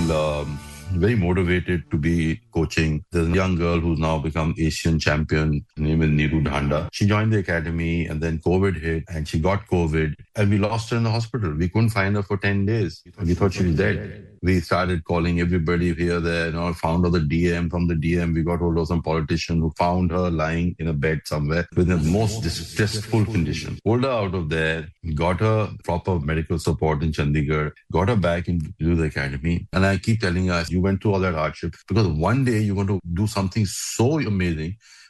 feel very motivated to be coaching. There's a young girl who's now become Asian champion. Her name is Neeru Dhanda. She joined the academy and then COVID hit and she got COVID and we lost her in the hospital. We couldn't find her for 10 days. We thought she was dead. We started calling everybody here, there, found her the DM. From the DM, we got hold of some politician who found her lying in a bed somewhere with the most distressful condition. Pulled her out of there, got her proper medical support in Chandigarh, got her back into the academy. And I keep telling her, you went through all that hardship because one day you're going to do something so amazing